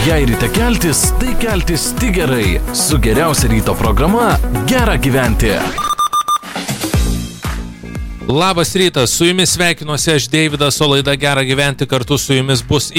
Jei ryte keltis, tai keltis tik gerai. Su geriausia ryto programa Gera gyventi. Labas rytas, su jumis sveikinuosi aš Deividas, o laida Gera gyventi kartu su jumis bus